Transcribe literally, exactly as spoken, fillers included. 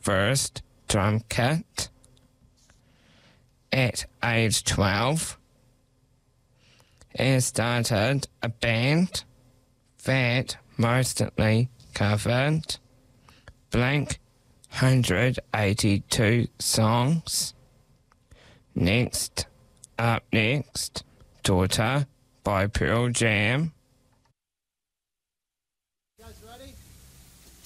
first drum kit. At age twelve, he started a band that mostly covered Blink one hundred eighty-two songs. Next, up next, Daughter by Pearl Jam.